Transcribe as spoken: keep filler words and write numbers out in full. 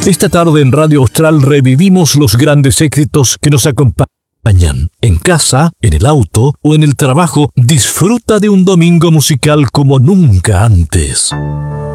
Esta tarde en Radio Austral revivimos los grandes éxitos que nos acompañan. En casa, en el auto o en el trabajo, disfruta de un domingo musical como nunca antes.